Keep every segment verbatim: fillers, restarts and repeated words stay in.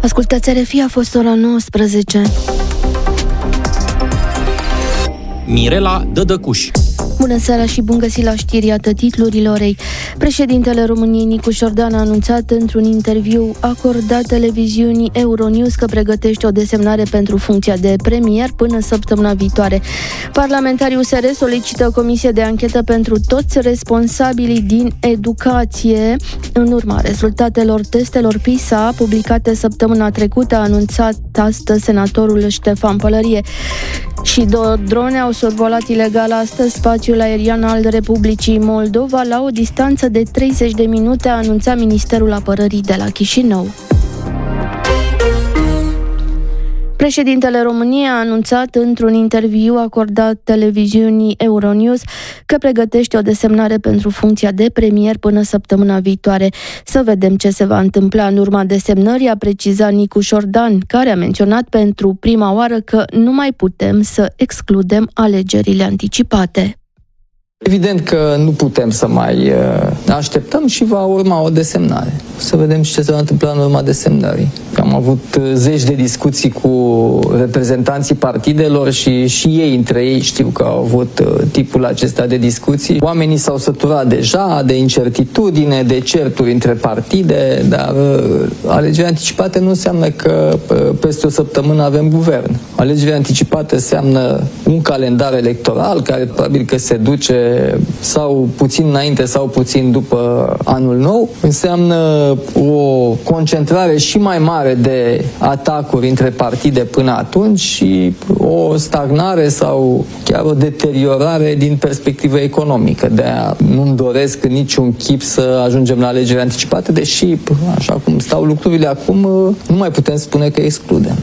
Ascultați R F I, a fost ora nouăsprezece. Mirela Dădăcuș. Bună seara și bun găsit la știri, iată titlurile orei. Președintele României, Nicu Șordan, a anunțat într-un interviu acordat televiziunii Euronews că pregătește o desemnare pentru funcția de premier până săptămâna viitoare. Parlamentarii U S R solicită o comisie de anchetă pentru toți responsabilii din educație. În urma rezultatelor testelor PISA publicate săptămâna trecută, a anunțat astăzi senatorul Ștefan Pălărie. Și două drone au survolat ilegal astăzi spațiul aerian al Republicii Moldova la o distanță de treizeci de minute, a anunțat Ministerul Apărării de la Chișinău. Președintele României a anunțat într-un interviu acordat televiziunii Euronews că pregătește o desemnare pentru funcția de premier până săptămâna viitoare. Să vedem ce se va întâmpla în urma desemnării, a precizat Nicu Șordan, care a menționat pentru prima oară că nu mai putem să excludem alegerile anticipate. Evident că nu putem să mai așteptăm și va urma o desemnare. Să vedem și ce se va întâmpla în urma desemnării. Am avut zeci de discuții cu reprezentanții partidelor și și ei între ei știu că au avut tipul acesta de discuții. Oamenii s-au săturat deja de incertitudine, de certuri între partide, dar alegerile anticipate nu înseamnă că peste o săptămână avem guvern. Alegerile anticipate înseamnă un calendar electoral care probabil că se duce sau puțin înainte sau puțin după anul nou. Înseamnă o concentrare și mai mare de atacuri între partide până atunci și o stagnare sau chiar o deteriorare din perspectivă economică. De-aia nu-mi doresc în niciun chip să ajungem la alegeri anticipate, deși, așa cum stau lucrurile acum, nu mai putem spune că excludem.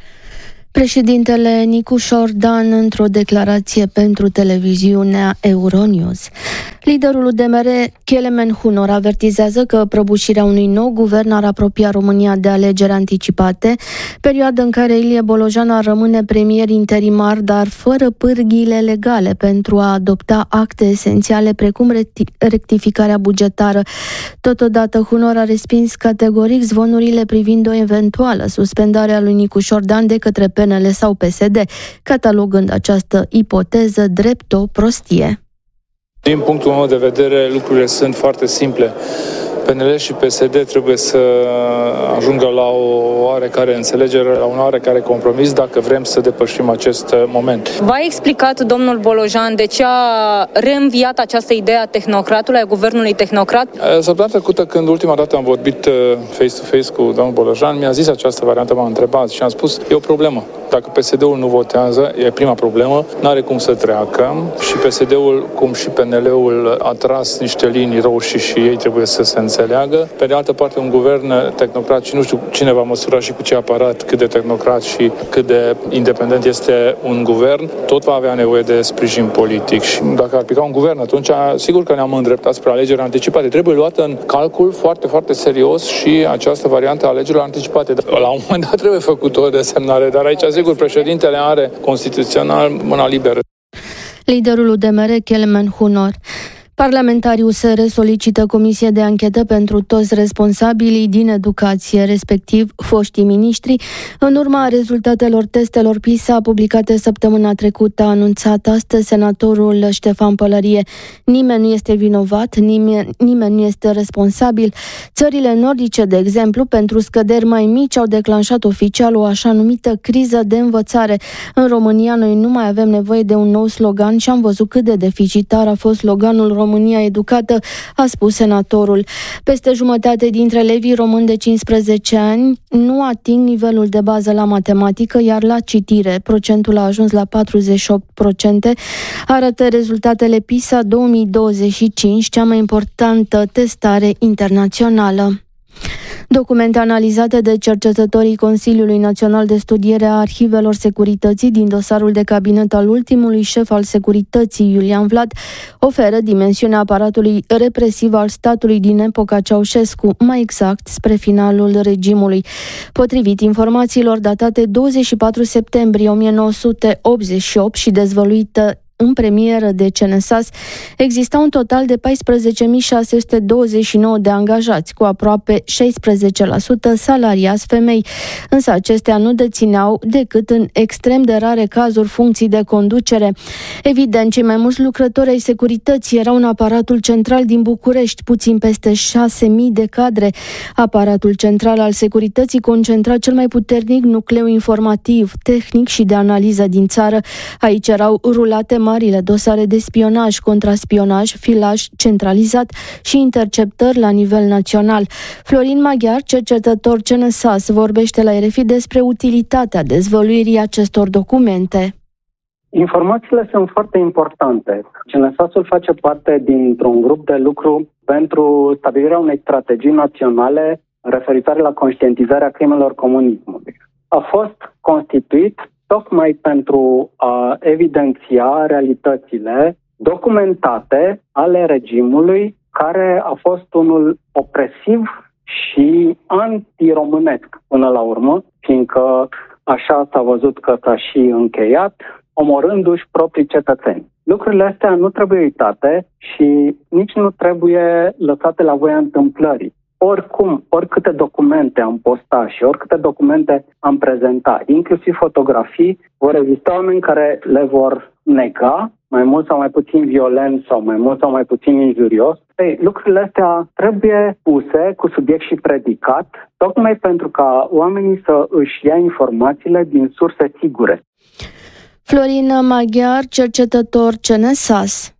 Președintele Nicu Șordan într-o declarație pentru televiziunea Euronews. Liderul U D M R, Kelemen Hunor, avertizează că prăbușirea unui nou guvern ar apropia România de alegeri anticipate, perioadă în care Ilie Bolojan ar rămâne premier interimar, dar fără pârghiile legale pentru a adopta acte esențiale precum rectificarea bugetară. Totodată, Hunor a respins categoric zvonurile privind o eventuală suspendare a lui Nicu Șordan de către P N L sau P S D, catalogând această ipoteză drept o prostie. Din punctul meu de vedere, lucrurile sunt foarte simple. P N L și P S D trebuie să ajungă la o oarecare înțelegere, la un oarecare compromis dacă vrem să depășim acest moment. V-a explicat domnul Bolojan de ce a reînviat această idee a tehnocratului, a guvernului tehnocrat? Săptămâna trecută, când ultima dată am vorbit face-to-face cu domnul Bolojan, mi-a zis această variantă, m-a întrebat și am spus, e o problemă. Dacă P S D-ul nu votează, e prima problemă, n-are cum să treacă și P S D-ul, cum și P N L-ul, a tras niște linii roșii și ei trebuie să se înțeleagă. Pe de altă parte, un guvern tehnocrat și nu știu cine va măsura și cu ce aparat, cât de tehnocrat și cât de independent este un guvern, tot va avea nevoie de sprijin politic. Și dacă ar pica un guvern, atunci sigur că ne-am îndreptat spre alegeri anticipate. Trebuie luată în calcul foarte, foarte serios și această variantă a alegerilor anticipate. La un moment dat trebuie făcut o desemnare, dar aici sigur președintele are constituțional mâna liberă. Liderul U D M R, Kelemen Hunor. Parlamentarii U S R solicită comisie de anchetă pentru toți responsabilii din educație, respectiv foștii miniștri, în urma rezultatelor testelor PISA publicate săptămâna trecută, a anunțat astăzi senatorul Ștefan Pălărie. Nimeni nu este vinovat, nimeni, nimeni nu este responsabil. Țările nordice, de exemplu, pentru scăderi mai mici, au declanșat oficial o așa numită criză de învățare. În România noi nu mai avem nevoie de un nou slogan și am văzut cât de deficitar a fost sloganul România educată, a spus senatorul. Peste jumătate dintre elevii români de cincisprezece ani nu ating nivelul de bază la matematică, iar la citire procentul a ajuns la patruzeci și opt la sută, arată rezultatele PISA două mii douăzeci și cinci, cea mai importantă testare internațională. Documente analizate de cercetătorii Consiliului Național de Studiere a Arhivelor Securității din dosarul de cabinet al ultimului șef al securității, Iulian Vlad, oferă dimensiunea aparatului represiv al statului din epoca Ceaușescu, mai exact spre finalul regimului. Potrivit informațiilor datate douăzeci și patru septembrie o mie nouă sute optzeci și opt și dezvăluite în premieră de C N S A S, exista un total de paisprezece mii șase sute douăzeci și nouă de angajați, cu aproape șaisprezece la sută salariați femei, însă acestea nu dețineau decât în extrem de rare cazuri funcții de conducere. Evident, cei mai mulți lucrători ai securității erau în aparatul central din București, puțin peste șase mii de cadre. Aparatul central al securității concentra cel mai puternic nucleu informativ, tehnic și de analiză din țară. Aici erau rulate marile dosare de spionaj, contraspionaj, filaj centralizat și interceptări la nivel național. Florin Maghiar, cercetător C N S A S, vorbește la R F I despre utilitatea dezvăluirii acestor documente. Informațiile sunt foarte importante. C N S A S-ul face parte dintr-un grup de lucru pentru stabilirea unei strategii naționale referitoare la conștientizarea crimelor comunismului. A fost constituit tocmai pentru a evidenția realitățile documentate ale regimului, care a fost unul opresiv și antiromânesc până la urmă, fiindcă așa s-a văzut că s-a și încheiat, omorându-și proprii cetățeni. Lucrurile astea nu trebuie uitate și nici nu trebuie lăsate la voia întâmplării. Oricum, oricâte documente am postat și oricâte documente am prezentat, inclusiv fotografii, vor exista oameni care le vor nega, mai mult sau mai puțin violent sau mai mult sau mai puțin injurios. Ei, lucrurile astea trebuie puse cu subiect și predicat, tocmai pentru ca oamenii să își ia informațiile din surse sigure. Florin Maghiar, cercetător C N S A S.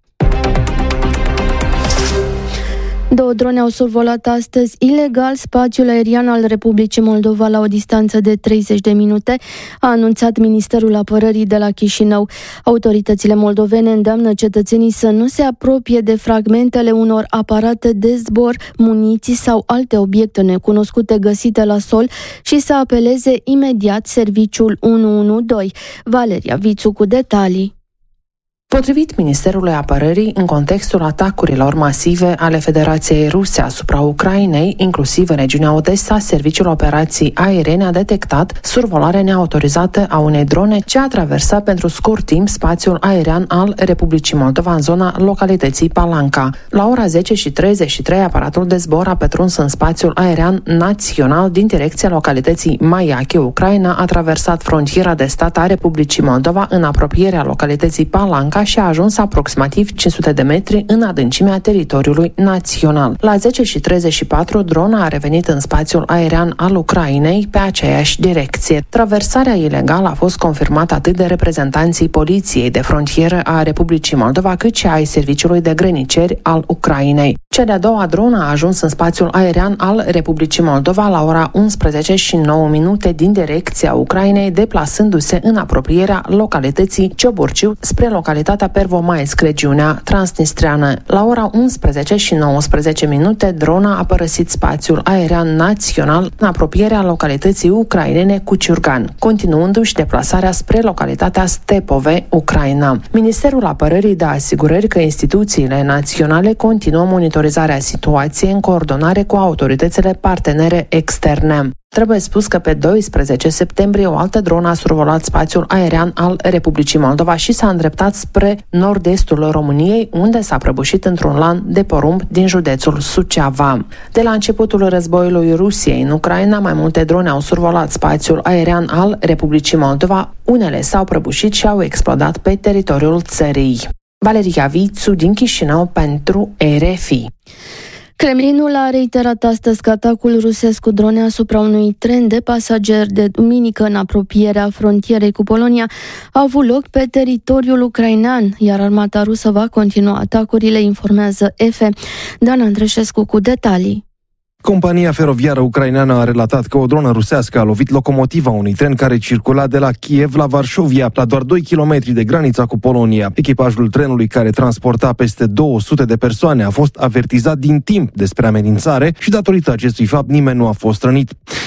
Două drone au survolat astăzi ilegal spațiul aerian al Republicii Moldova la o distanță de treizeci de minute, a anunțat Ministerul Apărării de la Chișinău. Autoritățile moldovene îndeamnă cetățenii să nu se apropie de fragmentele unor aparate de zbor, muniții sau alte obiecte necunoscute găsite la sol și să apeleze imediat serviciul unu unu doi. Valeria Vițu cu detalii. Potrivit Ministerului Apărării, în contextul atacurilor masive ale Federației Ruse asupra Ucrainei, inclusiv în regiunea Odessa, Serviciul Operații Aeriene a detectat survolarea neautorizată a unei drone ce a traversat pentru scurt timp spațiul aerian al Republicii Moldova în zona localității Palanca. La ora zece și treizeci și trei, aparatul de zbor a pătruns în spațiul aerian național din direcția localității Maiache, Ucraina, a traversat frontiera de stat a Republicii Moldova în apropierea localității Palanca și a ajuns aproximativ cinci sute de metri în adâncimea teritoriului național. La zece și treizeci și patru, drona a revenit în spațiul aerian al Ucrainei pe aceeași direcție. Traversarea ilegală a fost confirmată atât de reprezentanții Poliției de Frontieră a Republicii Moldova, cât și ai Serviciului de Grăniceri al Ucrainei. Cea de-a doua dronă a ajuns în spațiul aerian al Republicii Moldova la ora unsprezece și nouă minute din direcția Ucrainei, deplasându-se în apropierea localității Cioburciu spre localitatea Pervomaisc, regiunea transnistreană. La ora unsprezece și nouăsprezece minute, drona a părăsit spațiul aerian național în apropierea localității ucrainene Cuciurgan, continuându-și deplasarea spre localitatea Stepove, Ucraina. Ministerul Apărării dă asigurări că instituțiile naționale continuă monitorizarea situației în coordonare cu autoritățile partenere externe. Trebuie spus că pe doisprezece septembrie o altă dronă a survolat spațiul aerian al Republicii Moldova și s-a îndreptat spre nord-estul României, unde s-a prăbușit într-un lan de porumb din județul Suceava. De la începutul războiului Rusiei în Ucraina, mai multe drone au survolat spațiul aerian al Republicii Moldova, unele s-au prăbușit și au explodat pe teritoriul țării. Valeria Vițu din Chișinău pentru R F I. Kremlinul a reiterat astăzi că atacul rusesc cu drone asupra unui tren de pasageri de duminică în apropierea frontierei cu Polonia a avut loc pe teritoriul ucrainean, iar armata rusă va continua atacurile, informează E F E. Dan Andreșescu cu detalii. Compania feroviară ucraineană a relatat că o dronă rusească a lovit locomotiva unui tren care circula de la Kiev la Varșovia, la doar doi kilometri de granița cu Polonia. Echipajul trenului, care transporta peste două sute de persoane, a fost avertizat din timp despre amenințare și datorită acestui fapt nimeni nu a fost rănit.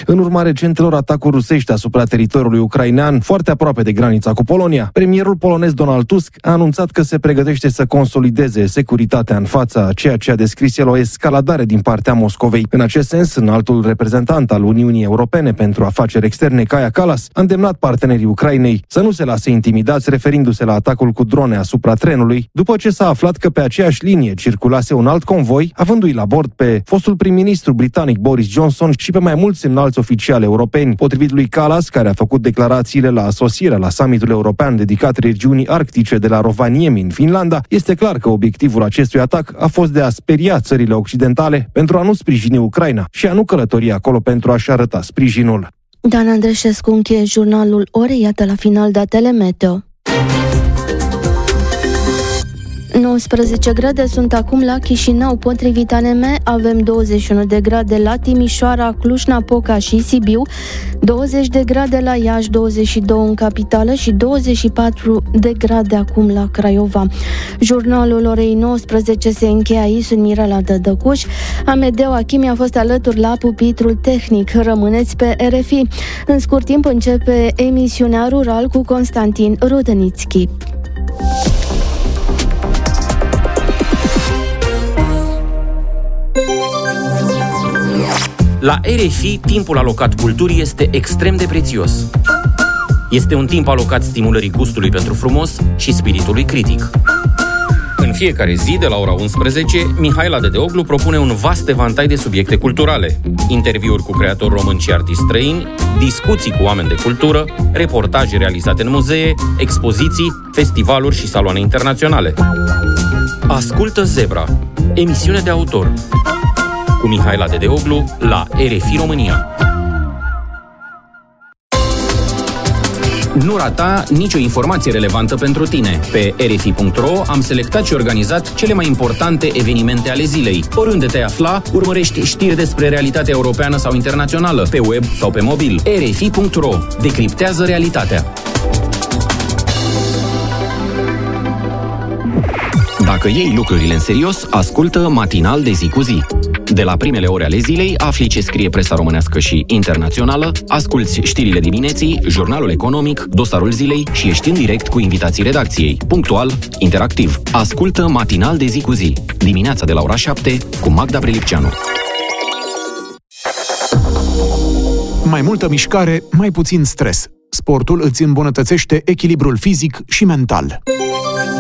în urma recentelor atacuri rusești asupra teritoriului ucrainean, foarte aproape de granița cu Polonia. Premierul polonez Donald Tusk a anunțat că se pregătește să consolideze securitatea în fața ceea ce a descris el o escaladare din partea Moscovei. În acest sens, înaltul reprezentant al Uniunii Europene pentru Afaceri Externe, Kaja Kallas, a îndemnat partenerii Ucrainei să nu se lase intimidați, referindu-se la atacul cu drone asupra trenului, după ce s-a aflat că pe aceeași linie circulase un alt convoi, avându-i la bord pe fostul prim-ministru britanic Boris Johnson și pe mai mulți înalți oficiali europeni. Potrivit lui Kallas, care a făcut declarațiile la asocierea la summitul european dedicat regiunii arctice de la Rovaniemi în Finlanda, este clar că obiectivul acestui atac a fost de a speria țările occidentale pentru a nu sprijini Ucraina și a nu călători acolo pentru a-și arăta sprijinul. Dan Andreșescu încheie jurnalul Orei, iată la final datele meteo. nouăsprezece grade sunt acum la Chișinău, potrivit A N M avem douăzeci și unu de grade la Timișoara, Cluj-Napoca și Sibiu, douăzeci de grade la Iași, douăzeci și doi în capitală și douăzeci și patru de grade acum la Craiova. Jurnalul Orei nouăsprezece se încheie aici, sunt Mirela Dădăcuș. Amedeo Achimi a fost alături la pupitrul tehnic. Rămâneți pe R F I. În scurt timp începe emisiunea Rural cu Constantin Rudănițchi. La R F I, timpul alocat culturii este extrem de prețios. Este un timp alocat stimulării gustului pentru frumos și spiritului critic. În fiecare zi, de la ora unsprezece, Mihaela Dedeoglu propune un vast evantai de subiecte culturale, interviuri cu creatori români și artiști străini, discuții cu oameni de cultură, reportaje realizate în muzee, expoziții, festivaluri și saloane internaționale. Ascultă Zebra, emisiune de autor, cu Mihaela Dedeoglu la R F I România. Nu rata nicio informație relevantă pentru tine. Pe r f i punct r o am selectat și organizat cele mai importante evenimente ale zilei. Oriunde te afla, urmărești știri despre realitatea europeană sau internațională, pe web sau pe mobil. r f i punct r o. Decriptează realitatea. Dacă iei lucrurile în serios, ascultă Matinal de zi cu zi. De la primele ore ale zilei afli ce scrie presa românească și internațională, asculți știrile dimineții, jurnalul economic, dosarul zilei și ești în direct cu invitații redacției. Punctual, interactiv. Ascultă Matinal de zi cu zi. Dimineața de la ora șapte cu Magda Prelipceanu. Mai multă mișcare, mai puțin stres. Sportul îți îmbunătățește echilibrul fizic și mental.